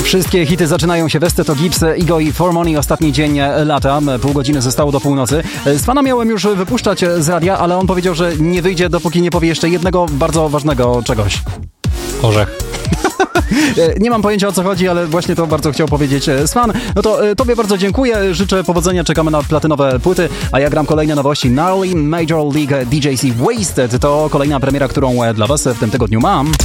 Wszystkie hity zaczynają się. Westy to Gibbs, Igo i For Money. Ostatni dzień lata. Pół godziny zostało do północy. Z Fana miałem już wypuszczać z radia, ale on powiedział, że nie wyjdzie, dopóki nie powie jeszcze jednego bardzo ważnego czegoś. Orzech. Nie mam pojęcia, o co chodzi, ale właśnie to bardzo chciał powiedzieć Swan. No to tobie bardzo dziękuję, życzę powodzenia, czekamy na platynowe płyty, a ja gram kolejne nowości. Gnarly Major League DJC Wasted to kolejna premiera, którą dla was w tym tygodniu mam.